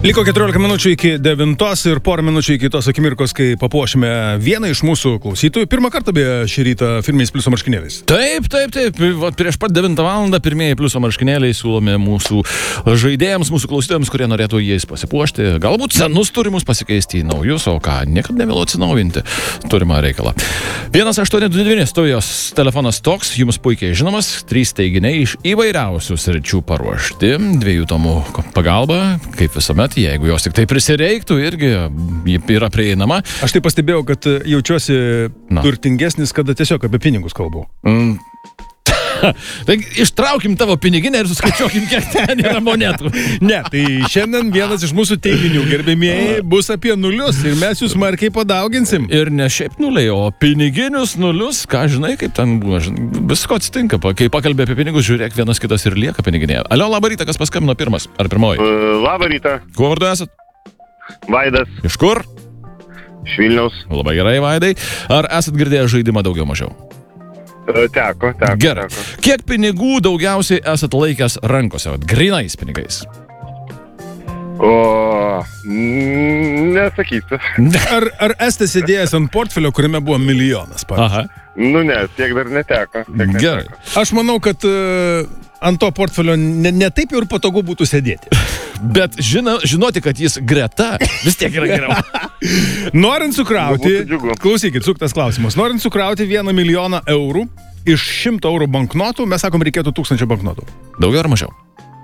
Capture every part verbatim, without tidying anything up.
Liko keturiolika minučių iki devintos ir porą minučių iki tos akimirkos, kai papuošime vieną iš mūsų klausytojų. Pirmą kartą beje šį rytą firminiais pliuso marškinėliais. Taip, taip, taip. Vat prieš pat devintą valandą pirmieji pliuso marškinėliai siūlomi mūsų žaidėjams, mūsų klausytojams, kurie norėtų jais pasipuošti. Galbūt senus turimus pasikeisti į naujus, o ką, niekada nevėlu atsinaujinti turimą reikalą. vienas aštuoni du devyni studijos telefonas toks, jums puikiai žinomas, trys teiginiai iš įvairiausių sričių paruošti, dviejų tomų pagalba, kaip visuomet. Jeigu jos tik tai prisireiktų, irgi yra prieinama. Aš tai pastebėjau, kad jaučiuosi Na. turtingesnis, kada tiesiog apie pinigus kalbu. Mm. Tai ištraukim tavo piniginę ir suskaičiuokim, kiek ten yra monetų. Ne, tai šiandien vienas iš mūsų teiginių, gerbėmieji, bus apie nulius ir mes jūs smarkiai padauginsim. Ir ne šiaip nuliai, o piniginius nulius, ką žinai, kaip ten buvo. Visko atsitinka, kai pakalbė apie pinigus, žiūrėk, vienas kitas ir lieka piniginėje. Alio, labą rytą, kas paskambino pirmas ar pirmoji? Uh, labą rytą. Kuo vardu esat? Vaidas. Iš kur? Iš Vilniaus. Labai gerai, Vaidai. Ar esat girdėję žaidimą daugiau mažiau? Teko, teko. Gerai. Teko. Kiek pinigų daugiausiai esat laikęs rankose, grinais pinigais? O, nesakysiu. Ar, ar esate sėdėjęs ant portfelio, kuriame buvo milijonas, pavyzdžiui? Aha. Nu ne, tiek dar neteko. Tiek Gerai. neteko. Aš manau, kad uh, ant to portfelio ne, ne taip ir patogu būtų sėdėti. Bet žino, žinoti, kad jis greta, vis tiek yra geriau. Norint sukrauti, Būtų džiugu. klausykit, suktas klausimas, norint sukrauti vieną milijoną eurų iš šimto eurų banknotų, mes sakom, reikėtų tūkstančio banknotų. Daugiau ar mažiau?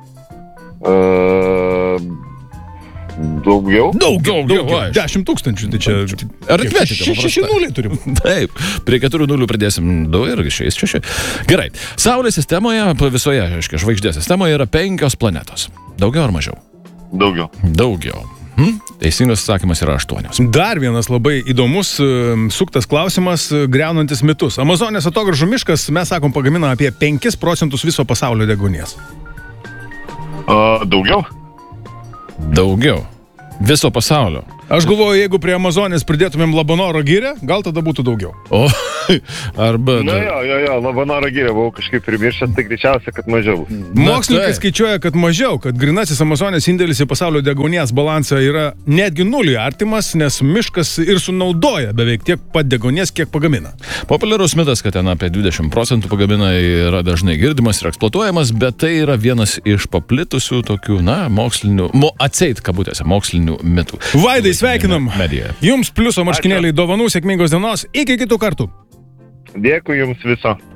Uh, daugiau? Daugiau, Daugiau, dešimt tūkstančių, tai čia... Aritmetika paprasta. Šeši nuliai turim. Taip, prie keturių nulių pridėsim du ir išeis šeši. Gerai, Saulės sistemoje, visoje, aiškiai, žvaigždės sistemoje yra penkios planetos. Daugiau ar mažiau? Daugiau. Daugiau. Hm? Teisingas atsakymas yra aštuonios. Dar vienas labai įdomus um, suktas klausimas, uh, griaunantis mitus. Amazonės atogražų miškas, mes sakom, pagamina apie penkis procentus viso pasaulio deguonies. Uh, daugiau? Daugiau. Viso pasaulio. Aš galvoju, jeigu prie Amazonės pridėtumėm Labanoro gyrę, gal tada būtų daugiau. O, arba... Na jo, jo, jo, Labanoro gyrę buvau kažkaip primiršęs, tai greičiausia, kad mažiau. Mokslininkai taip. skaičiuoja, kad mažiau, kad grinasis Amazonės indėlis į pasaulio deguonies balansą yra netgi nuliui artimas, nes miškas ir sunaudoja beveik tiek pat deguonies, kiek pagamina. Populiarus mitas, kad ten apie dvidešimt procentų pagamina, yra dažnai girdimas ir eksploatuojamas, bet tai yra vienas iš paplitusių tokių, na, mokslinių, mo, atseit kabutėse, mokslinių mitų. Vaidai, sveikinam. Medijoje. Jums pliuso marškinėliai dovanų, sėkmingos dienos, iki kitų kartų. Dėkui jums viso.